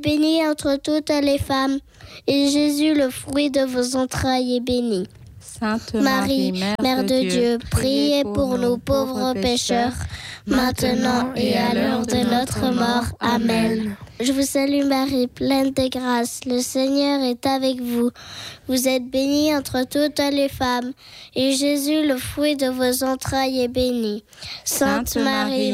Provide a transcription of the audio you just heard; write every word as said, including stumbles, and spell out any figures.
bénie entre toutes les femmes, et Jésus, le fruit de vos entrailles, est béni. Sainte Marie, Marie, Mère de Dieu, priez pour nous pauvres pécheurs, maintenant et à l'heure de notre mort. Amen. Je vous salue Marie, pleine de grâce, le Seigneur est avec vous. Vous êtes bénie entre toutes les femmes, et Jésus, le fruit de vos entrailles, est béni. Sainte Marie,